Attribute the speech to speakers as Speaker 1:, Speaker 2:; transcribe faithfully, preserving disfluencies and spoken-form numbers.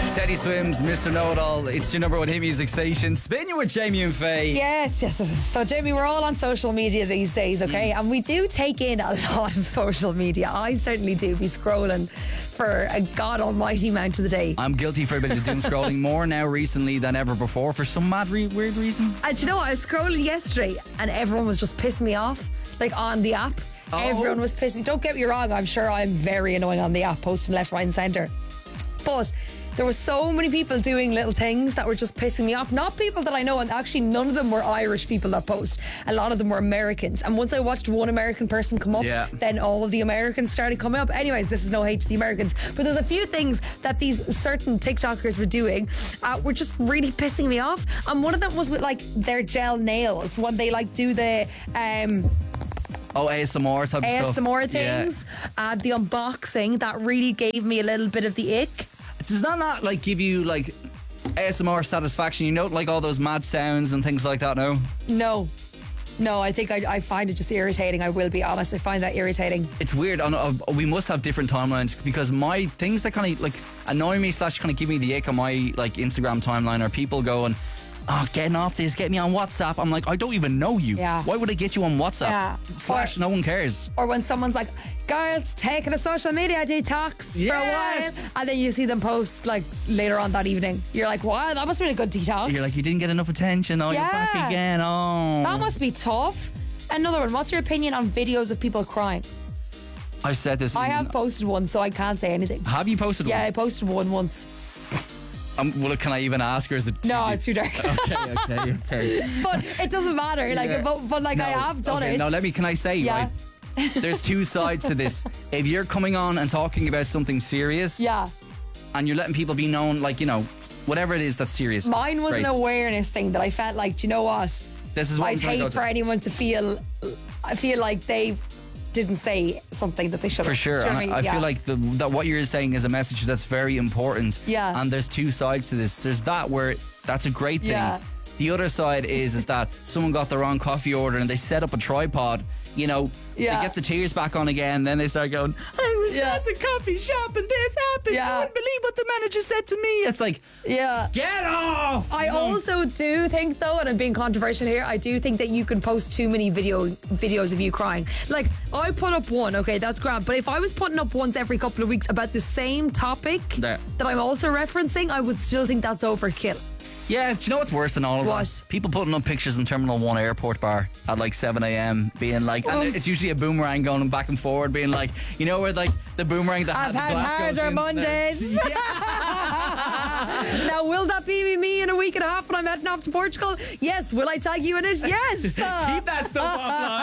Speaker 1: Teddy Swims, Mister Know-It-All. It's your number one hit music station. Spin you with Jamie and Faye.
Speaker 2: Yes, yes, yes. So, Jamie, we're all on social media these days, okay? Mm. And we do take in a lot of social media. I certainly do be scrolling for a god almighty amount of the day.
Speaker 1: I'm guilty for a bit of doom scrolling more now recently than ever before for some mad, re- weird reason.
Speaker 2: And do you know what? I was scrolling yesterday and everyone was just pissing me off, like on the app. Oh. Everyone was pissing me. Don't get me wrong, I'm sure I'm very annoying on the app, posting left, right, and centre. But there were so many people doing little things that were just pissing me off. Not people that I know, and actually none of them were Irish people that post. A lot of them were Americans. And once I watched one American person come up, yeah. then all of the Americans started coming up. Anyways, this is no hate to the Americans, but there's a few things that these certain TikTokers were doing uh, were just really pissing me off. And one of them was with like their gel nails, when they like do the um
Speaker 1: Oh, A S M R type
Speaker 2: A S M R
Speaker 1: of stuff.
Speaker 2: things.
Speaker 1: Yeah.
Speaker 2: Uh, the unboxing, that really gave me a little bit of the ick.
Speaker 1: Does that not like give you like A S M R satisfaction? You know, like all those mad sounds and things like that, no?
Speaker 2: No. No, I think I, I find it just irritating. I will be honest. I find that irritating.
Speaker 1: It's weird. And uh, we must have different timelines, because my things that kind of like annoy me slash kind of give me the ick on my like Instagram timeline are people going, oh, getting off this, get me on WhatsApp. I'm like, I don't even know you.
Speaker 2: Yeah.
Speaker 1: Why would I get you on WhatsApp? Yeah. Slash, or, no one cares.
Speaker 2: Or when someone's like, girls, taking a social media detox
Speaker 1: yes.
Speaker 2: for a while. And then you see them post like later on that evening. You're like, wow, that must have been a good detox.
Speaker 1: You're like, you didn't get enough attention. Oh, yeah. You're back again. Oh.
Speaker 2: That must be tough. Another one, what's your opinion on videos of people crying?
Speaker 1: I've said this.
Speaker 2: I have posted one, so I can't say anything.
Speaker 1: Have you posted
Speaker 2: yeah,
Speaker 1: one?
Speaker 2: Yeah, I posted one once.
Speaker 1: Um, well, can I even ask, or is it too
Speaker 2: no
Speaker 1: deep?
Speaker 2: It's too dark.
Speaker 1: okay okay okay
Speaker 2: but it doesn't matter like
Speaker 1: yeah.
Speaker 2: but, but like no. I have done
Speaker 1: okay,
Speaker 2: it.
Speaker 1: no let me can I say
Speaker 2: yeah.
Speaker 1: right, there's two sides to this. If you're coming on and talking about something serious,
Speaker 2: yeah,
Speaker 1: and you're letting people be known, like, you know, whatever it is that's serious.
Speaker 2: Mine was
Speaker 1: great.
Speaker 2: an awareness thing that I felt like, do you know what,
Speaker 1: this is what
Speaker 2: I'd hate for anyone to feel I feel like they didn't say something that they should have.
Speaker 1: For sure.
Speaker 2: You know
Speaker 1: and
Speaker 2: I, mean?
Speaker 1: I
Speaker 2: yeah.
Speaker 1: feel like the, that what you're saying is a message that's very important.
Speaker 2: Yeah.
Speaker 1: And there's two sides to this. There's that where that's a great thing.
Speaker 2: Yeah.
Speaker 1: The other side is is that someone got the wrong coffee order and they set up a tripod, you know,
Speaker 2: yeah.
Speaker 1: they get the tears back on again, then they start going, I was
Speaker 2: yeah.
Speaker 1: at the coffee shop and this happened.
Speaker 2: Yeah.
Speaker 1: I wouldn't believe what the manager said to me. It's like,
Speaker 2: yeah,
Speaker 1: get off.
Speaker 2: I also do think though, and I'm being controversial here, I do think that you can post too many video videos of you crying. Like, I put up one, okay, that's grand, but if I was putting up once every couple of weeks about the same topic
Speaker 1: yeah.
Speaker 2: that I'm also referencing, I would still think that's overkill.
Speaker 1: Yeah, do you know what's worse than all of
Speaker 2: what?
Speaker 1: that? People putting up pictures in Terminal one airport bar at like seven a.m. being like,
Speaker 2: well,
Speaker 1: and it's usually a boomerang going back and forward being like, you know, where like the boomerang that
Speaker 2: I've
Speaker 1: had,
Speaker 2: had
Speaker 1: the
Speaker 2: harder Mondays. Yeah. Now, will that be me in a week and a half when I'm heading off to Portugal? Yes. Will I tag you in it? Yes.
Speaker 1: Keep that stuff offline.